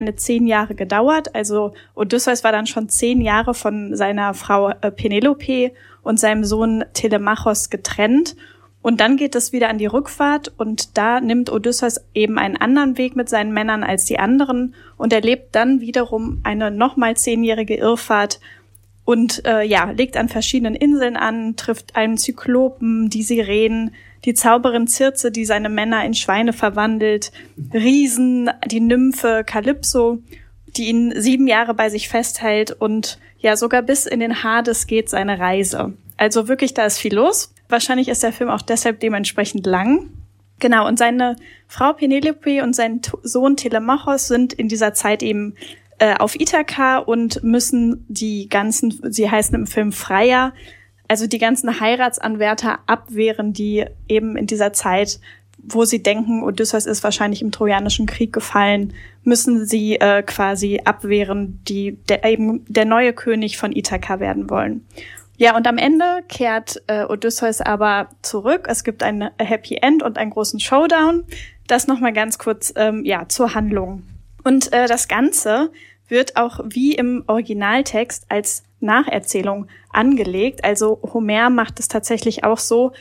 10 Jahre gedauert. Also Odysseus war dann schon 10 Jahre von seiner Frau Penelope und seinem Sohn Telemachos getrennt. Und dann geht es wieder an die Rückfahrt und da nimmt Odysseus eben einen anderen Weg mit seinen Männern als die anderen und erlebt dann wiederum eine nochmal 10-jährige Irrfahrt und legt an verschiedenen Inseln an, trifft einen Zyklopen, die Sirenen, die Zauberin Circe, die seine Männer in Schweine verwandelt, Riesen, die Nymphe Kalypso, die ihn 7 Jahre bei sich festhält und ja sogar bis in den Hades geht seine Reise. Also wirklich, da ist viel los. Wahrscheinlich ist der Film auch deshalb dementsprechend lang. Genau, und seine Frau Penelope und sein Sohn Telemachos sind in dieser Zeit eben auf Ithaka und müssen die ganzen, sie heißen im Film Freier, also die ganzen Heiratsanwärter abwehren, die eben in dieser Zeit, wo sie denken, Odysseus ist wahrscheinlich im Trojanischen Krieg gefallen, müssen sie quasi abwehren, die eben der neue König von Ithaka werden wollen. Ja, und am Ende kehrt Odysseus aber zurück. Es gibt ein Happy End und einen großen Showdown. Das nochmal ganz kurz zur Handlung. Und das Ganze wird auch wie im Originaltext als Nacherzählung angelegt. Also Homer macht es tatsächlich auch so,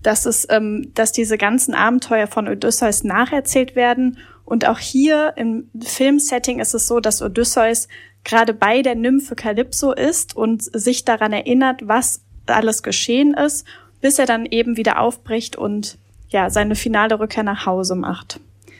dass diese ganzen Abenteuer von Odysseus nacherzählt werden. Und auch hier im Filmsetting ist es so, dass Odysseus gerade bei der Nymphe Kalypso ist und sich daran erinnert, was alles geschehen ist, bis er dann eben wieder aufbricht und ja seine finale Rückkehr nach Hause macht.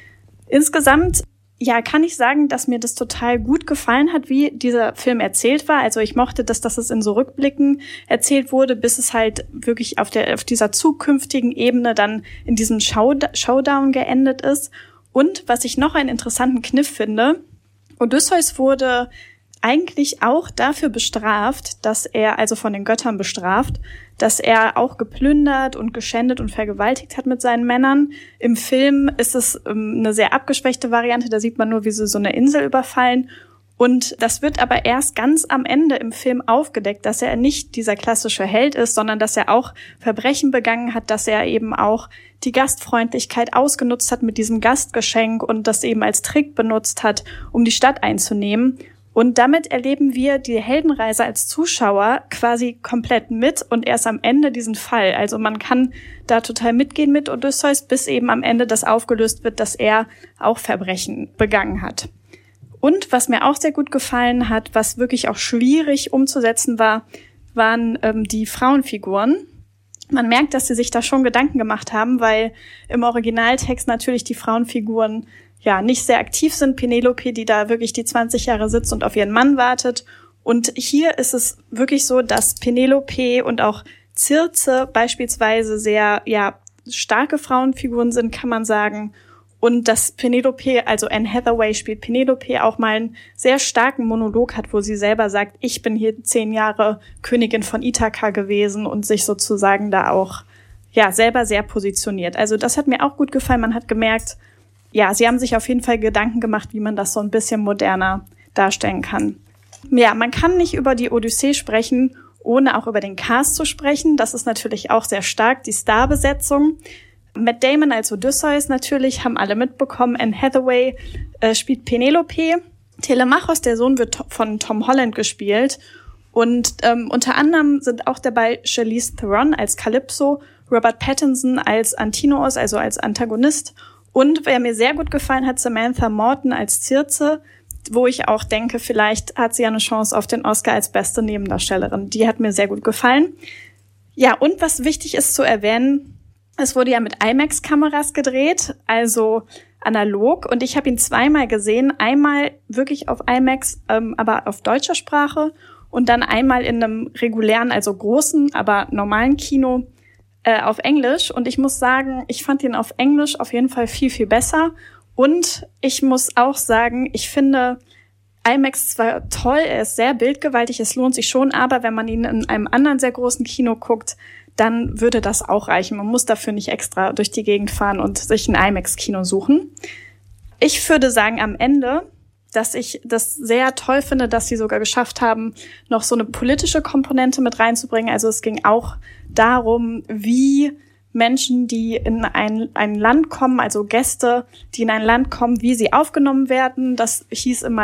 Insgesamt kann ich sagen, dass mir das total gut gefallen hat, wie dieser Film erzählt war. Also ich mochte, dass es in so Rückblicken erzählt wurde, bis es halt wirklich auf dieser zukünftigen Ebene dann in diesem Showdown geendet ist. Und was ich noch einen interessanten Kniff finde, Odysseus wurde eigentlich auch dafür bestraft, dass er, also von den Göttern bestraft, dass er auch geplündert und geschändet und vergewaltigt hat mit seinen Männern. Im Film ist es eine sehr abgeschwächte Variante, da sieht man nur, wie sie so eine Insel überfallen. Und das wird aber erst ganz am Ende im Film aufgedeckt, dass er nicht dieser klassische Held ist, sondern dass er auch Verbrechen begangen hat, dass er eben auch die Gastfreundlichkeit ausgenutzt hat mit diesem Gastgeschenk und das eben als Trick benutzt hat, um die Stadt einzunehmen. Und damit erleben wir die Heldenreise als Zuschauer quasi komplett mit und erst am Ende diesen Fall. Also man kann da total mitgehen mit Odysseus, bis eben am Ende das aufgelöst wird, dass er auch Verbrechen begangen hat. Und was mir auch sehr gut gefallen hat, was wirklich auch schwierig umzusetzen war, waren die Frauenfiguren. Man merkt, dass sie sich da schon Gedanken gemacht haben, weil im Originaltext natürlich die Frauenfiguren nicht sehr aktiv sind. Penelope, die da wirklich die 20 Jahre sitzt und auf ihren Mann wartet. Und hier ist es wirklich so, dass Penelope und auch Circe beispielsweise sehr starke Frauenfiguren sind, kann man sagen. Und dass Penelope, also Anne Hathaway spielt Penelope, auch mal einen sehr starken Monolog hat, wo sie selber sagt, ich bin hier 10 Jahre Königin von Ithaka gewesen und sich sozusagen da auch selber sehr positioniert. Also das hat mir auch gut gefallen. Man hat gemerkt, sie haben sich auf jeden Fall Gedanken gemacht, wie man das so ein bisschen moderner darstellen kann. Ja, man kann nicht über die Odyssee sprechen, ohne auch über den Cast zu sprechen. Das ist natürlich auch sehr stark, die Starbesetzung. Matt Damon als Odysseus natürlich, haben alle mitbekommen. Anne Hathaway spielt Penelope. Telemachos, der Sohn, wird von Tom Holland gespielt. Und unter anderem sind auch dabei Charlize Theron als Calypso, Robert Pattinson als Antinoos, also als Antagonist. Und wer mir sehr gut gefallen hat, Samantha Morton als Circe, wo ich auch denke, vielleicht hat sie ja eine Chance auf den Oscar als beste Nebendarstellerin. Die hat mir sehr gut gefallen. Ja, und was wichtig ist zu erwähnen, es wurde ja mit IMAX-Kameras gedreht, also analog. Und ich habe ihn 2-mal gesehen. Einmal wirklich auf IMAX, aber auf deutscher Sprache. Und dann einmal in einem regulären, also großen, aber normalen Kino auf Englisch. Und ich muss sagen, ich fand ihn auf Englisch auf jeden Fall viel, viel besser. Und ich muss auch sagen, ich finde IMAX zwar toll, er ist sehr bildgewaltig, es lohnt sich schon, aber wenn man ihn in einem anderen sehr großen Kino guckt, dann würde das auch reichen. Man muss dafür nicht extra durch die Gegend fahren und sich ein IMAX-Kino suchen. Ich würde sagen am Ende, dass ich das sehr toll finde, dass sie sogar geschafft haben, noch so eine politische Komponente mit reinzubringen. Also es ging auch darum, wie Menschen, die in ein Land kommen, also Gäste, die in ein Land kommen, wie sie aufgenommen werden. Das hieß immer